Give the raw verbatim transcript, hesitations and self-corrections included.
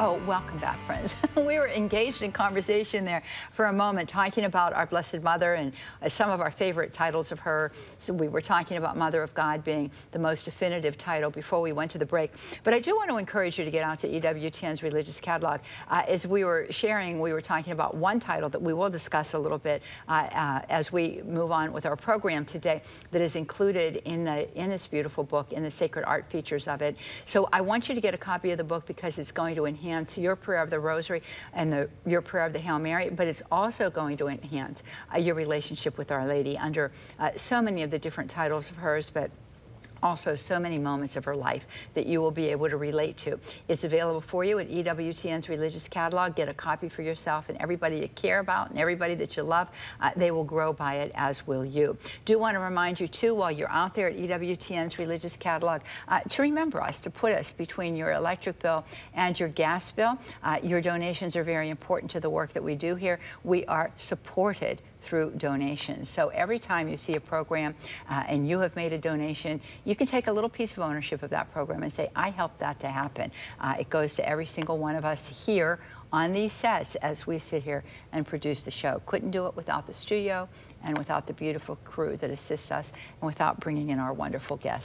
Oh, welcome back, friends. We were engaged in conversation there for a moment, talking about our Blessed Mother and uh, some of our favorite titles of her. So we were talking about Mother of God being the most definitive title before we went to the break. But I do want to encourage you to get out to E W T N's Religious Catalog. Uh, as we were sharing, we were talking about one title that we will discuss a little bit uh, uh, as we move on with our program today that is included in, the, in this beautiful book, in the sacred art features of it. So I want you to get a copy of the book because it's going to enhance your prayer of the Rosary and the, your prayer of the Hail Mary, but it's also going to enhance uh, your relationship with Our Lady under uh, so many of the different titles of hers, but also so many moments of her life that you will be able to relate to. It's available for you at E W T N's Religious Catalog. Get a copy for yourself, and everybody you care about and everybody that you love, uh, they will grow by it, as will you. Do want to remind you, too, while you're out there at E W T N's Religious Catalog, uh, to remember us, to put us between your electric bill and your gas bill. Uh, your donations are very important to the work that we do here. We are supported through donations. So every time you see a program uh, and you have made a donation, you can take a little piece of ownership of that program and say, I helped that to happen. Uh, it goes to every single one of us here on these sets as we sit here and produce the show. Couldn't do it without the studio and without the beautiful crew that assists us and without bringing in our wonderful guests.